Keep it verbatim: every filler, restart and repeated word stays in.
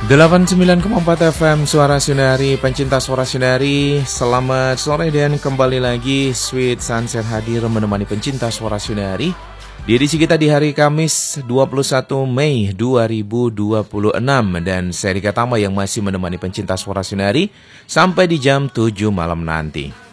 delapan puluh sembilan koma empat F M Suara Sundari, pencinta Suara Sundari. Selamat sore dan kembali lagi Sweet Sunset hadir menemani pencinta Suara Sundari di edisi kita di hari Kamis dua puluh satu Mei dua ribu dua puluh enam. Dan saya Rika Tama yang masih menemani pencinta Suara Sundari sampai di jam tujuh malam nanti.